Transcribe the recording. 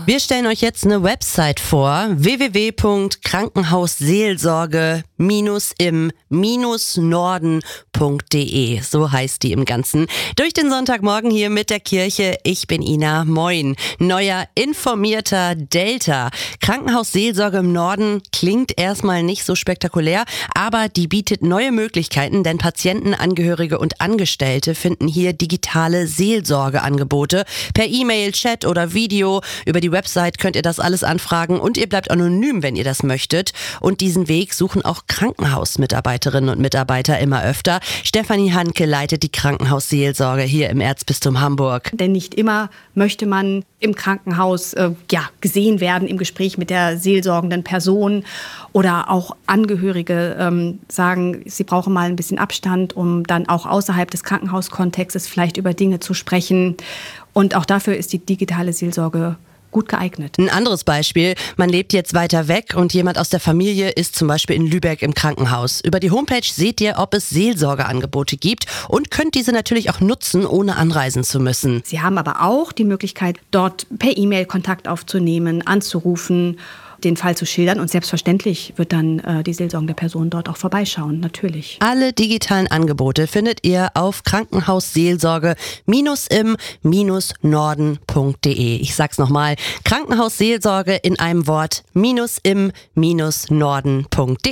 Wir stellen euch jetzt eine Website vor, www.krankenhausseelsorge-im-norden.de, so heißt die im Ganzen. Durch den Sonntagmorgen hier mit der Kirche, ich bin Ina, moin. Neuer informierter Delta. Krankenhausseelsorge im Norden klingt erstmal nicht so spektakulär, aber die bietet neue Möglichkeiten, denn Patienten, Angehörige und Angestellte finden hier digitale Seelsorgeangebote per E-Mail, Chat oder Video. Über die Website könnt ihr das alles anfragen und ihr bleibt anonym, wenn ihr das möchtet. Und diesen Weg suchen auch Krankenhausmitarbeiterinnen und Mitarbeiter immer öfter. Stefanie Hanke leitet die Krankenhausseelsorge hier im Erzbistum Hamburg. Denn nicht immer möchte man im Krankenhaus gesehen werden im Gespräch mit der seelsorgenden Person, oder auch Angehörige sagen, sie brauchen mal ein bisschen Abstand, um dann auch außerhalb des Krankenhauskontextes vielleicht über Dinge zu sprechen. Und auch dafür ist die digitale Seelsorge gut geeignet. Ein anderes Beispiel, man lebt jetzt weiter weg und jemand aus der Familie ist zum Beispiel in Lübeck im Krankenhaus. Über die Homepage seht ihr, ob es Seelsorgeangebote gibt und könnt diese natürlich auch nutzen, ohne anreisen zu müssen. Sie haben aber auch die Möglichkeit, dort per E-Mail Kontakt aufzunehmen, anzurufen, den Fall zu schildern, und selbstverständlich wird dann die seelsorgende Person dort auch vorbeischauen, natürlich. Alle digitalen Angebote findet ihr auf Krankenhausseelsorge-im-norden.de. Ich sag's nochmal, Krankenhausseelsorge in einem Wort -im-norden.de.